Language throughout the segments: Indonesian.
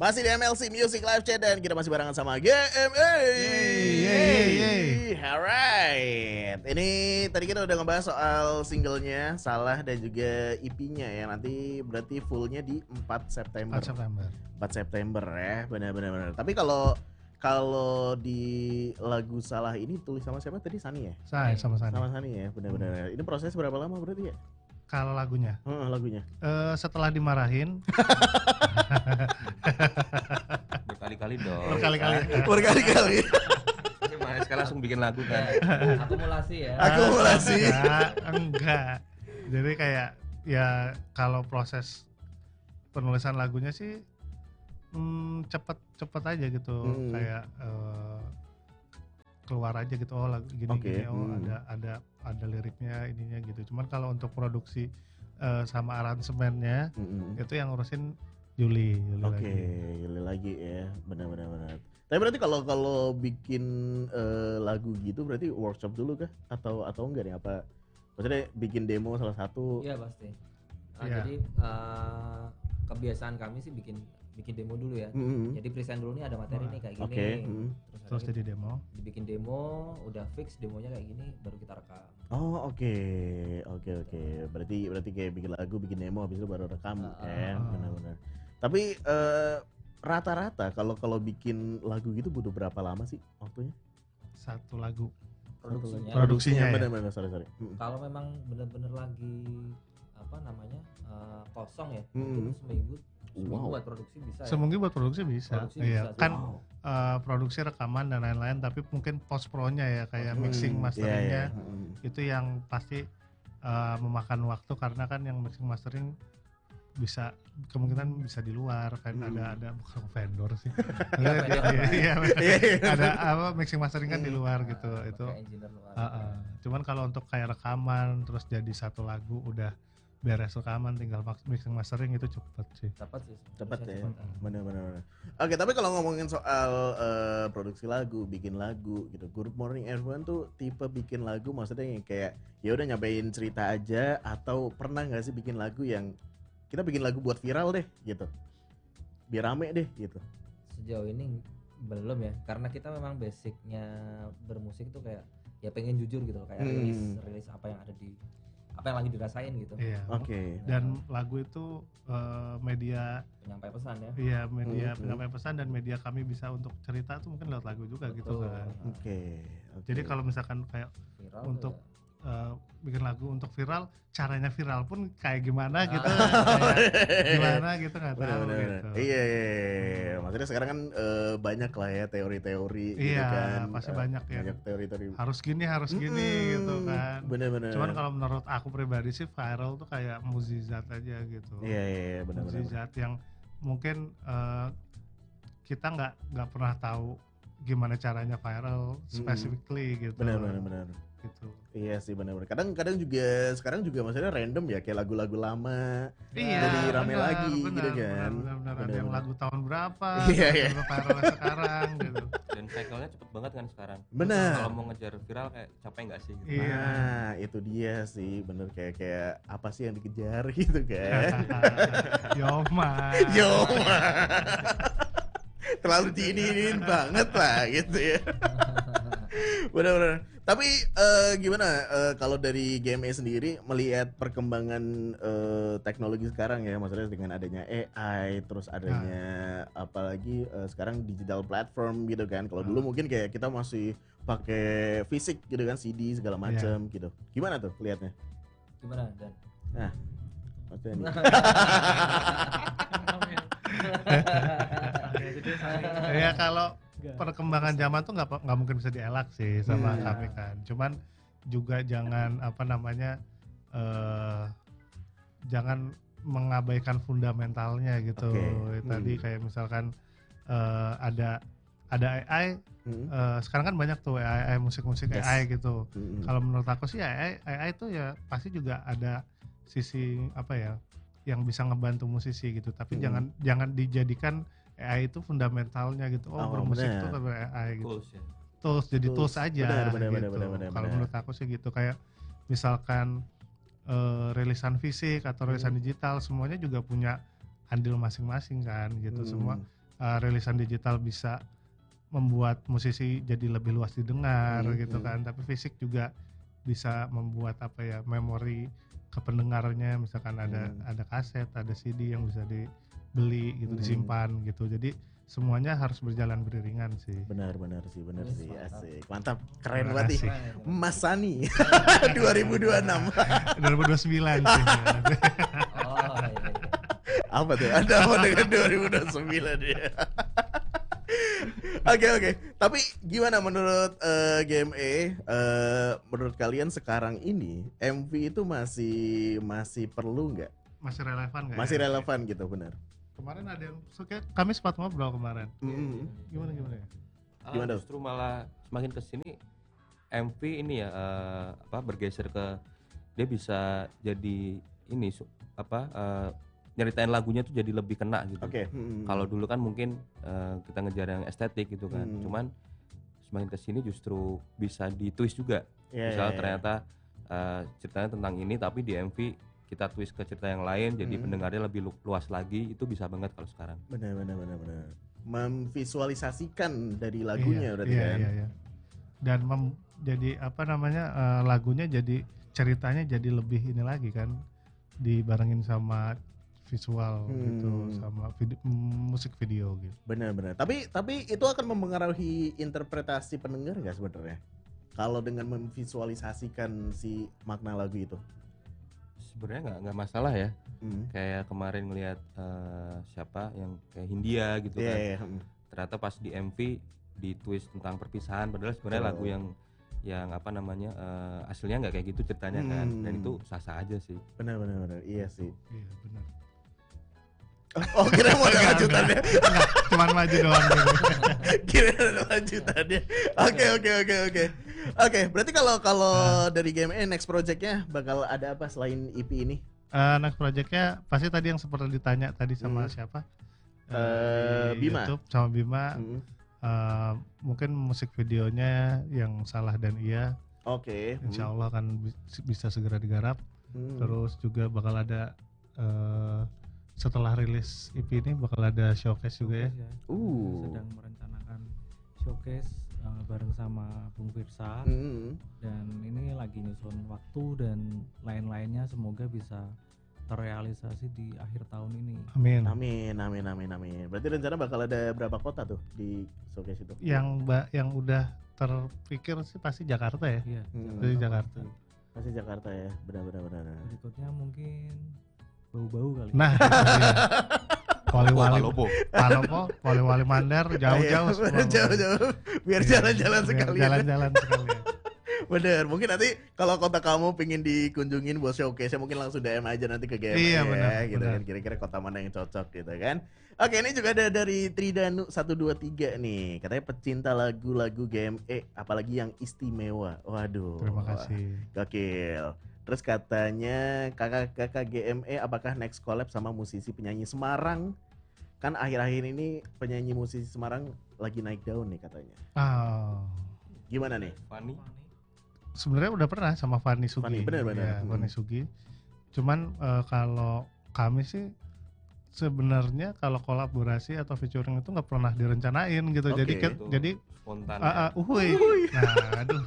Masih di MLC Music Live Chat dan kita masih barengan sama GMA. Alright. Ini tadi kita udah ngebahas soal singlenya Salah dan juga EP-nya ya. Nanti berarti fullnya di 4 September. 4 September ya. Benar. Tapi kalau di lagu Salah ini tulis sama siapa tadi? Sani ya? Sama Sani. Sama Sani ya, benar. Ini proses berapa lama berarti ya? Kalau lagunya? Lagunya. Setelah dimarahin. Berkali-kali dong. Berkali-kali. Gimana sekarang langsung bikin lagu kan? Akumulasi ya. Akumulasi. Enggak. Jadi kayak ya kalau proses penulisan lagunya sih cepet aja gitu. Kayak keluar aja gitu, oh lagu gini, ada liriknya ininya gitu. Cuman kalau untuk produksi sama aransemennya itu yang ngurusin Juli lagi ya, benar. Tapi berarti kalau bikin lagu gitu berarti workshop dulu kah atau enggak nih, apa maksudnya bikin demo salah satu? Iya pasti. Iya. Jadi kebiasaan kami sih bikin demo dulu ya. Jadi present dulu nih ada materi nih kayak gini. Terus jadi demo. Dibikin demo, udah fix demonya kayak gini, baru kita rekam. Oh oke. Berarti kayak bikin lagu, bikin demo, habis itu baru rekam ya, benar. Tapi rata-rata kalau bikin lagu gitu butuh berapa lama sih waktunya? Satu lagu. Produksinya. Benar, sorry. Kalau memang bener-bener lagi kosong ya, mungkin seminggu buat produksi bisa. Seminggu buat produksi bisa. Iya. Kan produksi rekaman dan lain-lain, tapi mungkin post pro-nya ya kayak mixing masteringnya itu yang pasti memakan waktu, karena kan yang mixing mastering bisa kemungkinan bisa di luar kan, ada bukan vendor sih. Iya. Ada mixing mastering kan di luar gitu. Itu. Cuman kalau untuk kayak rekaman terus jadi satu lagu udah beres rekaman tinggal mixing mastering itu cepet sih. Cepet ya. Benar. Oke, tapi kalau ngomongin soal produksi lagu, bikin lagu gitu, Good Morning Everyone tuh tipe bikin lagu maksudnya yang kayak ya udah nyampein cerita aja, atau pernah nggak sih bikin lagu yang kita bikin lagu buat viral deh gitu, biar rame deh gitu? Sejauh ini belum ya, karena kita memang basicnya bermusik tuh kayak ya pengen jujur gitu, kayak rilis apa yang lagi dirasain gitu. Iya. Oke. Dan lagu itu media Penyampai pesan ya. Iya, media penyampai pesan, dan media kami bisa untuk cerita tuh mungkin lewat lagu juga. Betul. Gitu kan. Oke. Jadi kalau misalkan kayak Viral untuk bikin lagu untuk viral, caranya viral pun kayak gimana gitu, gimana gitu nggak tahu. Gitu. Iya. Maksudnya sekarang kan banyak lah ya teori-teori gitu kan. Iya, pasti banyak ya. Banyak teori-teori. Harus gini gitu kan. Bener. Cuman kalau menurut aku pribadi sih viral tuh kayak mukjizat aja gitu. Iya, bener. Mukjizat yang mungkin kita nggak pernah tahu gimana caranya viral specifically gitu. Bener. Gitu. Iya sih, benar. Kadang juga sekarang juga maksudnya random ya, kayak lagu-lagu lama jadi rame lagi gitu kan. Benar. Ada yang lagu tahun berapa, iya. viral sekarang gitu. Dan cycle-nya cepet banget kan sekarang. Benar. Kalau mau ngejar viral kayak capek nggak sih? Gitu. Iya. Nah, itu dia sih, bener, kayak apa sih yang dikejar gitu kan. Yoma. Terlalu diinin banget lah gitu ya. Benar. Tapi gimana kalau dari GMA sendiri melihat perkembangan teknologi sekarang ya, maksudnya dengan adanya AI, terus adanya apalagi sekarang digital platform gitu kan. Kalau dulu mungkin kayak kita masih pakai fisik gitu kan, CD segala macam gitu. Gimana tuh lihatnya? Gimana Dan? Nah, maksudnya nih. Ya kalau perkembangan zaman tuh nggak mungkin bisa dielak sih sama kami kan. Cuman juga jangan jangan mengabaikan fundamentalnya gitu. Tadi kayak misalkan ada AI, sekarang kan banyak tuh AI musik-musik AI gitu. Kalau menurut aku sih AI itu ya pasti juga ada sisi apa ya yang bisa ngebantu musisi gitu. Tapi jangan dijadikan AI itu fundamentalnya gitu. Bermusik itu pakai AI gitu. Tools jadi tools aja gitu. Kalau menurut aku sih gitu, kayak misalkan rilisan fisik atau rilisan digital semuanya juga punya andil masing-masing kan gitu. Semua rilisan digital bisa membuat musisi jadi lebih luas didengar gitu Hmm. kan, tapi fisik juga bisa membuat apa ya, memori ke pendengarnya, misalkan ada kaset, ada CD yang bisa dibeli gitu, disimpan gitu. Jadi semuanya harus berjalan beriringan sih. Benar sih, Mantap. asik. Mantap, keren Terima banget nih. kasih. Mas Sani 2026. 2029 sih. Oh iya. Apa tuh? Ada apa dengan 2029 ya? Oke. Tapi gimana menurut GME? Menurut kalian sekarang ini MV itu masih perlu nggak? Masih relevan nggak? Masih ya? relevan gitu, benar. Kemarin ada yang kami sempat ngobrol kemarin. Mm-mm. Gimana ya? Gimana? Justru malah semakin kesini MV ini ya bergeser ke dia bisa jadi ini nyeritain lagunya tuh jadi lebih kena gitu. Oke. Kalau dulu kan mungkin kita ngejar yang estetik gitu kan. Cuman semakin kesini justru bisa ditwist juga. Misalnya ternyata ceritanya tentang ini tapi di MV kita twist ke cerita yang lain jadi pendengarnya lebih luas lagi, itu bisa banget kalau sekarang. Benar. Memvisualisasikan dari lagunya berarti kan. Iya. Dan jadi lagunya jadi ceritanya jadi lebih ini lagi kan, dibarengin sama visual gitu, sama musik video gitu. Benar. Tapi itu akan mempengaruhi interpretasi pendengar nggak sebenarnya? Kalau dengan memvisualisasikan si makna lagu itu? Sebenarnya nggak masalah ya. Kayak kemarin ngelihat siapa yang kayak Hindia gitu kan. Ternyata pas di MV di twist tentang perpisahan, padahal sebenarnya lagu yang aslinya nggak kayak gitu ceritanya kan. Dan itu sah-sah aja sih. Benar. Iya sih. Iya benar. Oh, kira mau ada lanjutannya. Enggak, cuman maju doang gitu. Kira ada lanjutannya. Oke, berarti kalau dari GME next projectnya bakal ada apa selain EP ini? Next projectnya pasti tadi yang seperti ditanya tadi sama siapa? Di Bima. YouTube sama Bima. Mungkin musik videonya yang Salah dan Iya. Oke. Insya Allah akan bisa segera digarap. Terus juga bakal ada setelah rilis EP ini bakal ada showcase juga ya. Sedang merencanakan showcase bareng sama Bung Firsa. Dan ini lagi nyusun waktu dan lain-lainnya, semoga bisa terrealisasi di akhir tahun ini. Amin. Berarti rencana bakal ada berapa kota tuh di showcase itu? Yang udah terpikir sih pasti Jakarta ya. Iya. Dari Jakarta. Pasti Jakarta ya, benar. Berikutnya mungkin bau-bau kali. Nah, itu dia. Palopo. Wali Mandar, jauh-jauh semua. Jauh-jauh. Biar jalan-jalan sekali. Jalan-jalan sekali. Bener, mungkin nanti kalau kota kamu pengen dikunjungin buat showcase, mungkin langsung DM aja nanti ke GME. Iya, gitu benar. kan. Kira-kira kota mana yang cocok gitu kan. Oke, ini juga ada dari Tridanu 123 nih. Katanya pecinta lagu-lagu GME, apalagi yang istimewa. Waduh. Terima kasih. Gokil. Terus katanya kakak-kakak GME apakah next collab sama musisi penyanyi Semarang? Kan akhir-akhir ini penyanyi musisi Semarang lagi naik daun nih katanya. Gimana nih? Fanny. Sebenarnya udah pernah sama Fanny Sugi. Fanny, bener. Ya, Fanny Sugi. Cuman kalau kami sih sebenarnya kalau kolaborasi atau featuring itu nggak pernah direncanain gitu. Oke. Jadi Spontan. uhuy. Nah, aduh.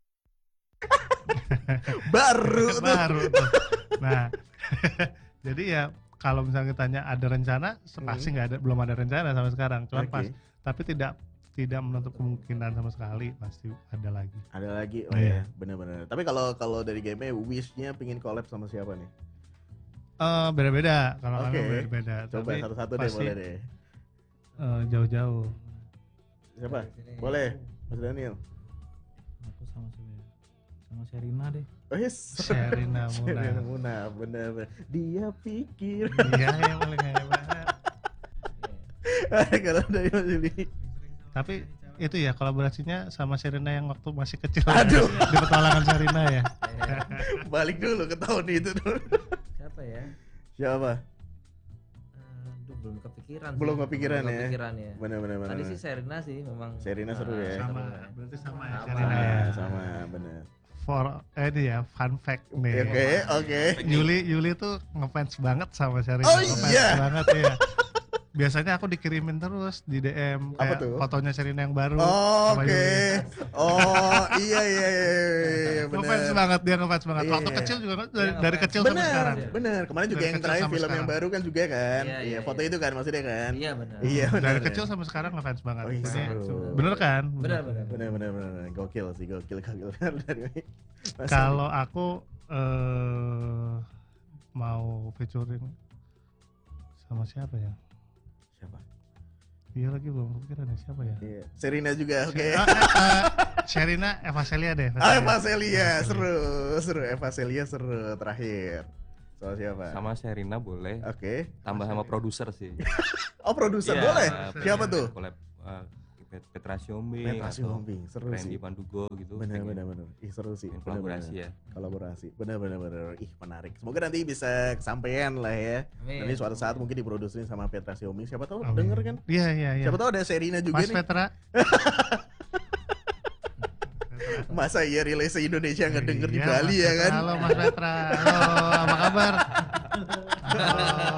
Baru tuh. Nah, jadi ya kalau misalnya tanya ada rencana, pasti belum ada rencana sampai sekarang. Cuman tapi tidak menutup kemungkinan sama sekali, pasti ada lagi. Ada lagi, Iya. benar. Tapi kalau dari game wish-nya pingin collab sama siapa nih? Beda-beda, kalau kami Oke. beda-beda. Coba Tapi satu-satu deh, pasti, boleh deh. Jauh-jauh. Siapa? Boleh, Mas Daniel. Aku sama Sherina deh. Sherina Sherina Munaf. Munaf, bener. Dia pikir. Iya, yang paling hebat. Kalau dari Mas Yuli. Tapi itu ya kolaborasinya sama Sherina yang waktu masih kecil. Aduh. Di petualangan Sherina ya. Balik dulu ke tahun itu dulu. Siapa ya? Siapa? Aduh, belum kepikiran. Belum sih. kepikiran ya. Kepikiran ya. Bener. Tadi sih Sherina sih memang. Sherina seru ya. Sama, berarti sama ya Sama. Sherina ya. Sama, bener. Ini ya fun fact nih. Oke. Yuli tuh ngefans banget sama Sherina. Oh Ngefans iya? banget ya. biasanya aku dikirimin terus di DM Apa kayak tuh? fotonya Sherina yang baru. Oh, sama oke. Yuli. Oh, iya Ngefans benar. banget dia ngefans banget. Iya, Waktu iya. kecil juga kan, Iya, dari ngefans. kecil sampai sekarang. Bener. Kemarin juga Dari yang kecil terakhir sampai film yang sekarang. baru kan juga kan. Iya, Iya, iya, foto iya. itu kan maksudnya kan. Iya benar. Iya, Dari bener. kecil sampai sekarang ngefans banget. Oh, iya, Jadi, seru. bener kan? Benar. Bener. Gokil sih, gokil dari Mas Kalau aku mau featuring sama siapa ya? siapa? Iya lagi belum kepikiran nih siapa ya? Iya. Serina juga, oke. Sherina, Eva Celia deh. Eva Celia, seru. Eva Celia seru terakhir. Soal siapa? Sama Sherina boleh. Oke. Tambah sama produser sih. Oh, produser Iya, boleh. Siapa pengen tuh? collab Petra Siombing Petra atau Siombing, seru Randy sih. Pandugo gitu. Bener. pengen Ih, seru sih. kolaborasi Bener. ya. Kolaborasi. Bener. Ih, menarik. Semoga nanti bisa kesampaian lah ya. Amin. Nanti suatu saat mungkin diproduksi sama Petra Siombing. Siapa tahu Amin. denger kan? Iya. Siapa tahu ada Serina juga Mas nih. Petra. Masa iya relay se-Indonesia nggak denger di Iya, Bali Mas ya Petra. kan? Halo Mas Petra. Halo, apa kabar? Halo.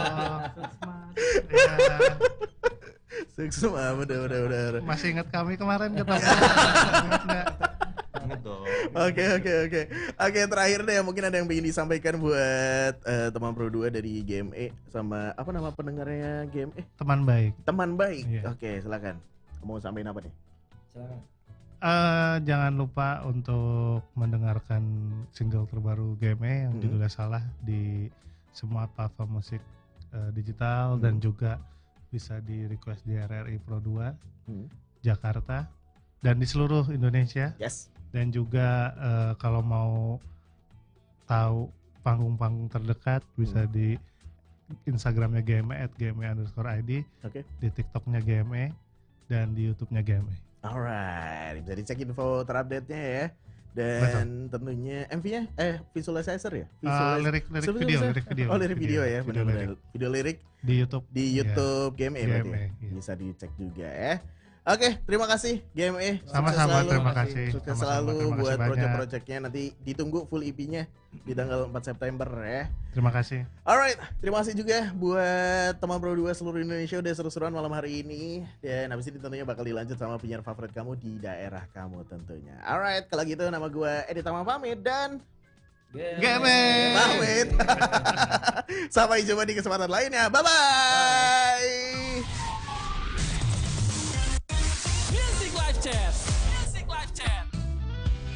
Iya. Sukses mah, bener. Masih ingat kami kemarin ketemu? Ingat nggak? Ingat dong. Oke, terakhir deh mungkin ada yang ingin disampaikan buat teman Pro 2 dari GME sama apa nama pendengarnya GME? Teman baik. Teman baik. Iya. Oke, silakan. Mau sampaikan apa nih? Silakan. Jangan lupa untuk mendengarkan single terbaru GME yang judulnya Salah di semua platform musik digital dan juga bisa di request di RRI Pro 2 Jakarta dan di seluruh Indonesia. Yes. Dan juga kalau mau tahu panggung-panggung terdekat bisa di Instagramnya GME @gme_id, Oke. di TikToknya GME dan di YouTube-nya GME. Alright, bisa dicek info terupdate-nya ya. Dan tentunya MV-nya visualizer ya? Lirik video. Oh, lirik video ya, Video benar-benar. Video lirik di YouTube. di YouTube GME berarti ya? iya. Bisa dicek juga ya. Oke, terima kasih GME. Sukses Sama-sama, selalu. terima kasih. Sukses Sama-sama, selalu terima kasih buat banyak. project-projectnya. Nanti ditunggu full EP-nya di tanggal 4 September ya. Terima kasih. Alright, terima kasih juga buat teman Pro 2 seluruh Indonesia udah seru-seruan malam hari ini. Dan habis ini tentunya bakal dilanjut sama penyiar favorit kamu di daerah kamu tentunya. Alright, kalau gitu nama gue Edi Tama pamit dan GME. pamit. Sampai jumpa di kesempatan lainnya. Bye-bye.